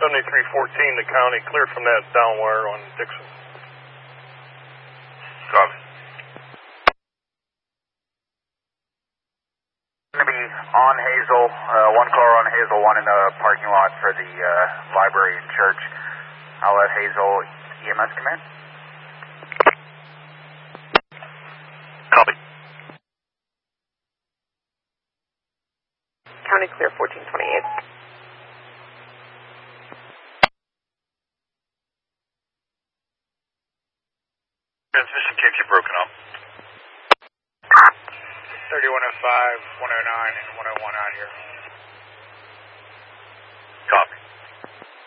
7314, the county cleared from that downwire on Dixon. Copy. Going to be on Hazel, one car on Hazel, one in the parking lot for the library and church. I'll let Hazel EMS come in. Copy. County clear 1428. Transmission keeps you broken up. 3105, 109, and 101 out here.